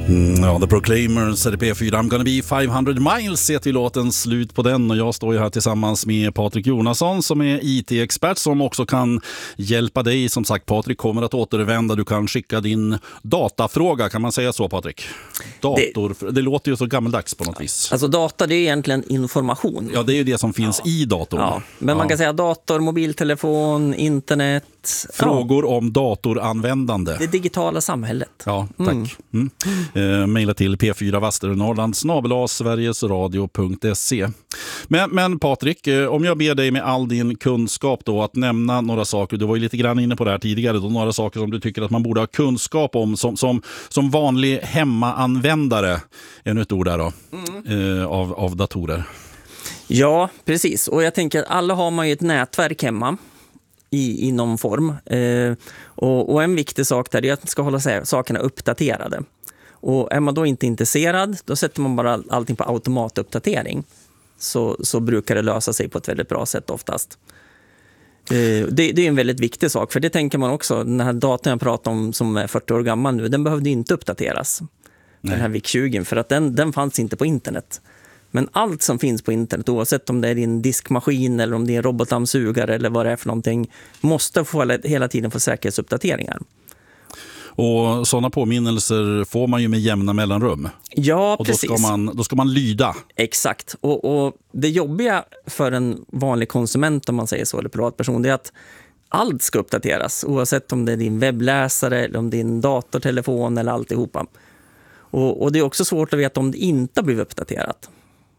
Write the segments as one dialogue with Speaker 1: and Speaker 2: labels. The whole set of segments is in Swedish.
Speaker 1: Ja, The Proclaimers, P4, I'm gonna be 500 miles heter låten, slut på den. Och jag står ju här tillsammans med Patrik Jonasson som är IT-expert som också kan hjälpa dig. Som sagt, Patrik kommer att återvända. Du kan skicka din datafråga, kan man säga så, Patrik? Det låter ju så gammaldags på något vis.
Speaker 2: Alltså data, det är egentligen information.
Speaker 1: Ja, det är ju det som finns i datorn.
Speaker 2: Ja, men man kan säga dator, mobiltelefon, internet.
Speaker 1: Frågor om datoranvändande.
Speaker 2: Det digitala samhället.
Speaker 1: Ja, tack. Maila till P4 Västernorrland @sverigesradio.se. Men Patrik, om jag ber dig med all din kunskap då att nämna några saker, du var ju lite grann inne på det här tidigare då, några saker som du tycker att man borde ha kunskap om som vanlig hemmaanvändare, ännu ett ord där då, av datorer.
Speaker 2: Ja, precis. Och jag tänker att alla har man ju ett nätverk hemma i någon form. Och en viktig sak där är att man ska hålla sakerna uppdaterade. Och är man då inte intresserad, då sätter man bara allting på automatuppdatering. Så brukar det lösa sig på ett väldigt bra sätt oftast. Det är en väldigt viktig sak, för det tänker man också. Den här datan jag pratar om som är 40 år gammal nu, den behövde inte uppdateras. Nej. Den här VIC-20, för att den fanns inte på internet. Men allt som finns på internet, oavsett om det är din diskmaskin eller om det är en robotdammsugare eller vad det är för någonting, måste hela tiden få säkerhetsuppdateringar. Och
Speaker 1: sådana påminnelser får man ju med jämna mellanrum.
Speaker 2: Ja,
Speaker 1: och
Speaker 2: precis.
Speaker 1: Då ska man lyda.
Speaker 2: Exakt. Och det jobbiga för en vanlig konsument, om man säger så, eller privatperson, det är att allt ska uppdateras. Oavsett om det är din webbläsare eller om det är din datortelefon eller alltihopa. Och det är också svårt att veta om det inte blir uppdaterat.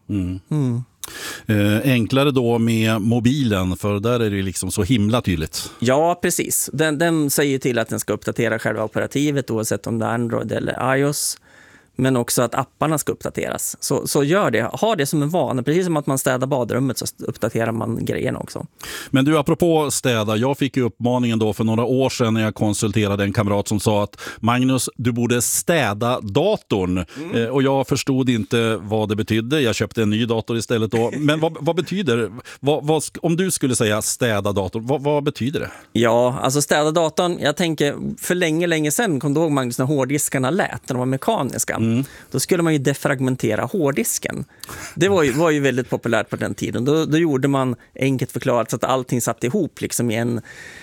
Speaker 1: Enklare då med mobilen, för där är det liksom så himla tydligt.
Speaker 2: Ja, precis. Den säger till att den ska uppdatera själva operativet oavsett om det är Android eller iOS. Men också att apparna ska uppdateras. Så gör det. Ha det som en vana. Precis som att man städar badrummet så uppdaterar man grejerna också. Men
Speaker 1: du, apropå städa. Jag fick ju uppmaningen då för några år sedan när jag konsulterade en kamrat som sa att Magnus, du borde städa datorn. Och jag förstod inte vad det betydde. Jag köpte en ny dator istället då. Men vad betyder om du skulle säga städa datorn, vad betyder det?
Speaker 2: Ja, alltså städa datorn. Jag tänker för länge sedan kom du ihåg, Magnus, när hårddiskarna lät, när de var mekaniska. Då skulle man ju defragmentera hårddisken. Det var ju väldigt populärt på den tiden. Då gjorde man enkelt förklarat så att allting satt ihop liksom i en...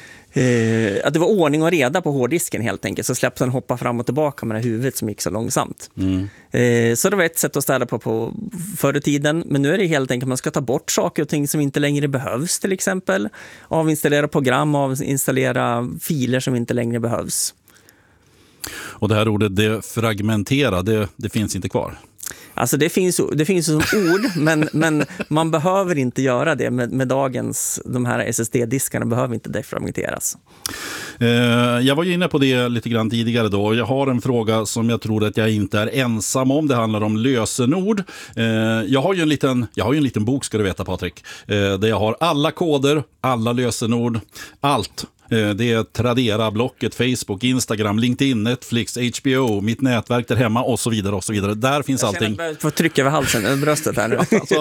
Speaker 2: att det var ordning och reda på hårddisken helt enkelt. Så släppte den hoppa fram och tillbaka med det huvudet som gick så långsamt. Så det var ett sätt att städa på förr i tiden. Men nu är det helt enkelt att man ska ta bort saker och ting som inte längre behövs, till exempel. Avinstallera program, avinstallera filer som inte längre behövs.
Speaker 1: Och det här ordet defragmentera, det finns inte kvar.
Speaker 2: Alltså det finns som ord, men man behöver inte göra det med dagens, de här SSD-diskarna behöver inte defragmenteras.
Speaker 1: Jag var ju inne på det lite grann tidigare då. Jag har en fråga som jag tror att jag inte är ensam om. Det handlar om lösenord. Jag har ju en liten bok, ska du veta, Patrik, där jag har alla koder, alla lösenord, allt. Det är Tradera, Blocket, Facebook, Instagram, LinkedIn, Netflix, HBO, mitt nätverk där hemma och så vidare och så vidare. Där finns allting.
Speaker 2: Jag får trycka över halsen, över bröstet här nu.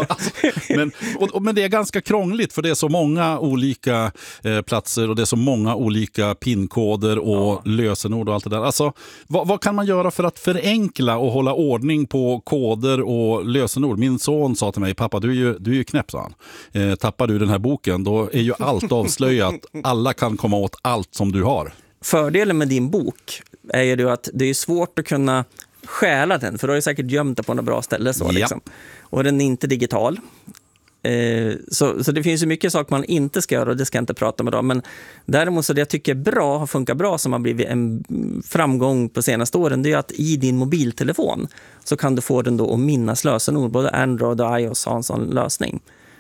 Speaker 1: Men det är ganska krångligt, för det är så många olika platser och det är så många olika pinkoder och lösenord och allt det där. Alltså, vad kan man göra för att förenkla och hålla ordning på koder och lösenord? Min son sa till mig, pappa, du är ju knäpp, sa han. Tappar du den här boken, då är ju allt avslöjat. Alla kan komma åt allt som du har.
Speaker 2: Fördelen med din bok är ju att det är svårt att kunna stjäla den, för du har ju säkert gömt det på något bra ställe. Liksom. Och den är inte digital. Så det finns ju mycket saker man inte ska göra, och det ska jag inte prata om idag. Men däremot så det jag tycker är bra, har funkat bra, som har blivit en framgång på senaste åren, det är att i din mobiltelefon så kan du få den då att minnas lösenord. Både Android och iOS har en sån lösning.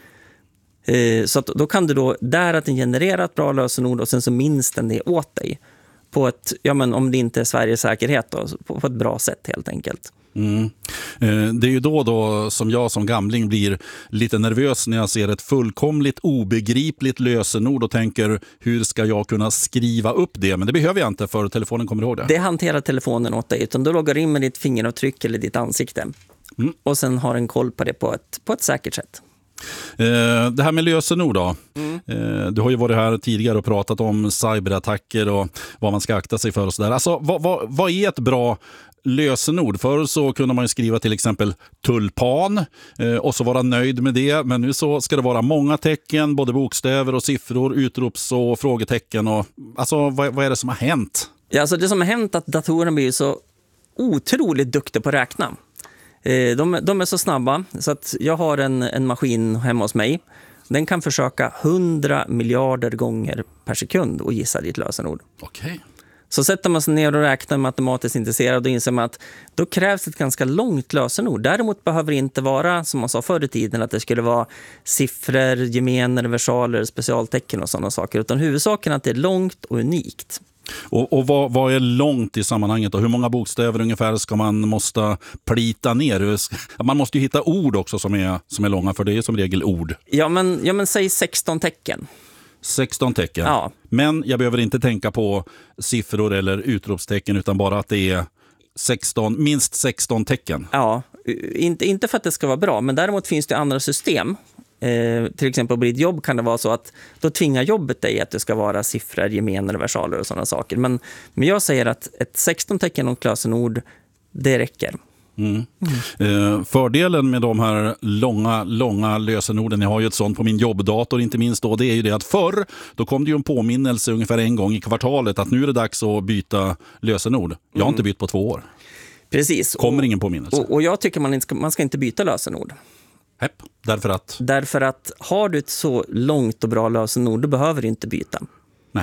Speaker 2: Så att då kan du då att den genererar ett bra lösenord och sen så minns den det åt dig på ett, om det inte är Sveriges säkerhet då, på ett bra sätt helt enkelt.
Speaker 1: Det är ju då som jag som gamling blir lite nervös när jag ser ett fullkomligt obegripligt lösenord och tänker, hur ska jag kunna skriva upp det? Men det behöver jag inte, för telefonen kommer ihåg det.
Speaker 2: Det hanterar telefonen åt dig, utan du loggar in med ditt fingeravtryck eller ditt ansikte. Och sen har en koll på det på ett säkert sätt.
Speaker 1: Det här med lösenord då. Du har ju varit här tidigare och pratat om cyberattacker och vad man ska akta sig för och sådär. Alltså, vad är ett bra lösenord. Förr så kunde man ju skriva till exempel tulpan och så vara nöjd med det. Men nu så ska det vara många tecken, både bokstäver och siffror, utrops- och frågetecken. Och, alltså, vad är det som har hänt?
Speaker 2: Ja, alltså det som har hänt är att datorerna blir så otroligt duktiga på att räkna. De är så snabba så att jag har en maskin hemma hos mig. Den kan försöka 100 miljarder gånger per sekund och gissa ditt lösenord.
Speaker 1: Okej.
Speaker 2: Så sätter man sig ner och räknar matematiskt intresserad, då inser man att då krävs ett ganska långt lösenord. Däremot behöver det inte vara, som man sa förr i tiden, att det skulle vara siffror, gemener, versaler, specialtecken och sådana saker. Utan huvudsaken är att det är långt och unikt.
Speaker 1: Och vad är långt i sammanhanget då? Hur många bokstäver ungefär ska man måste plita ner? Man måste ju hitta ord också som är långa, för det är som regel ord.
Speaker 2: Ja, men säg 16 tecken.
Speaker 1: 16 tecken.
Speaker 2: Ja.
Speaker 1: Men jag behöver inte tänka på siffror eller utropstecken, utan bara att det är minst 16 tecken.
Speaker 2: Ja, inte för att det ska vara bra, men däremot finns det andra system. Till exempel på ditt jobb kan det vara så att då tvingar jobbet dig att det ska vara siffror, gemener, versaler och sådana saker. Men jag säger att ett 16 tecken och lösenord, det räcker.
Speaker 1: Fördelen med de här långa lösenorden, jag har ju ett sånt på min jobbdator inte minst då, det är ju det att förr då kom det ju en påminnelse ungefär en gång i kvartalet att nu är det dags att byta lösenord. Jag har inte bytt på 2 år.
Speaker 2: Precis.
Speaker 1: Kommer ingen påminnelse.
Speaker 2: Och jag tycker man ska inte byta lösenord.
Speaker 1: Hepp, därför att
Speaker 2: har du ett så långt och bra lösenord, då behöver du inte byta.
Speaker 1: Nej.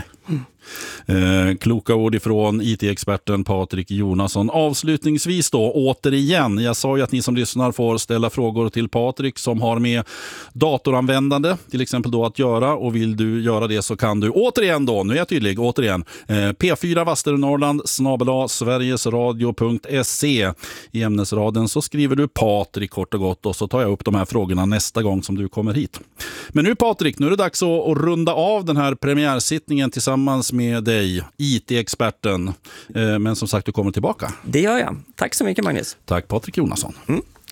Speaker 1: Kloka ord ifrån IT-experten Patrik Jonasson. Avslutningsvis då, återigen, jag sa ju att ni som lyssnar får ställa frågor till Patrik som har med datoranvändande till exempel då att göra, och vill du göra det så kan du återigen då, nu är jag tydlig, P4 Västernorrland @sverigesradio.se. I ämnesraden så skriver du Patrik kort och gott, och så tar jag upp de här frågorna nästa gång som du kommer hit. Men nu Patrik, nu är det dags att runda av den här premiärsittningen tillsammans med dig, IT-experten. Men som sagt, du kommer tillbaka.
Speaker 2: Det gör jag. Tack så mycket, Magnus.
Speaker 1: Tack Patrik Jonasson.